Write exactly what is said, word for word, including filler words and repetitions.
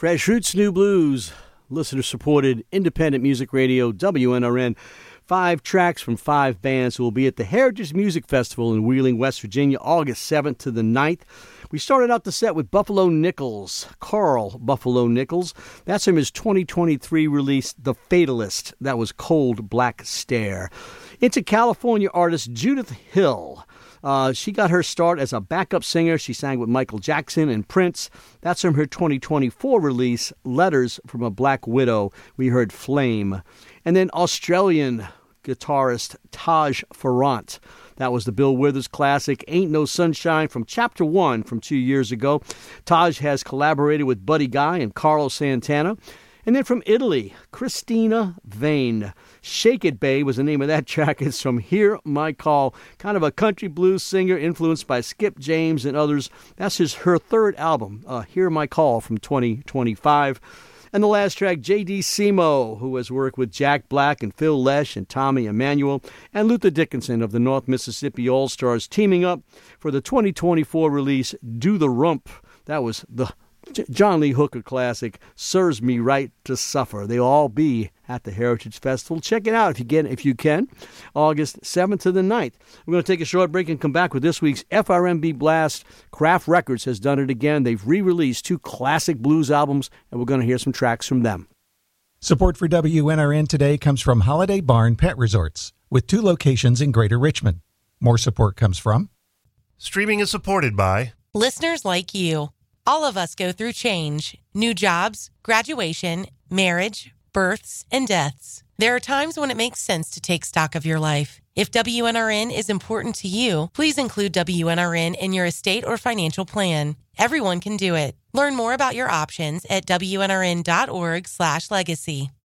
Fresh Roots, New Blues, listener-supported independent music radio, W N R N. Five tracks from five bands who will be at the Heritage Music Festival in Wheeling, West Virginia, August seventh to the ninth. We started out the set with Buffalo Nichols, Carl Buffalo Nichols. That's from his twenty twenty-three release, The Fatalist. That was Cold Black Stare. Into California artist Judith Hill. Uh, she got her start as a backup singer. She sang with Michael Jackson and Prince. That's from her twenty twenty-four release, Letters from a Black Widow. We heard Flame. And then Australian guitarist Taj Farrant. That was the Bill Withers classic, Ain't No Sunshine, from Chapter One from two years ago. Taj has collaborated with Buddy Guy and Carlos Santana. And then from Italy, Christina Vane. Shake It, Babe was the name of that track. It's from Hear My Call, kind of a country blues singer influenced by Skip James and others. That's his her third album, uh, Hear My Call, from twenty twenty-five. And the last track, J D Simo, who has worked with Jack Black and Phil Lesh and Tommy Emmanuel, and Luther Dickinson of the North Mississippi All-Stars, teaming up for the twenty twenty-four release, Do the Rump. That was the John Lee Hooker classic, Serves Me Right to Suffer. They'll all be at the Heritage Festival. Check it out if you can, if you can. August seventh to the ninth. We're going to take a short break and come back with this week's F R M B Blast. Craft Records has done it again. They've re-released two classic blues albums, and we're going to hear some tracks from them. Support for W N R N today comes from Holiday Barn Pet Resorts, with two locations in Greater Richmond. More support comes from... Streaming is supported by... listeners like you. All of us go through change, new jobs, graduation, marriage, births, and deaths. There are times when it makes sense to take stock of your life. If W N R N is important to you, please include W N R N in your estate or financial plan. Everyone can do it. Learn more about your options at W N R N dot org slash legacy.